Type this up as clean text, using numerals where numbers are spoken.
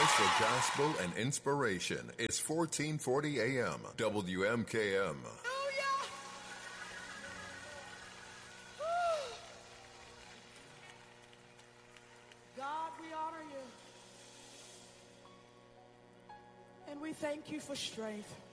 source for gospel and inspiration. It's 1440 AM, WMKM. God, we honor you. And we thank you for strength.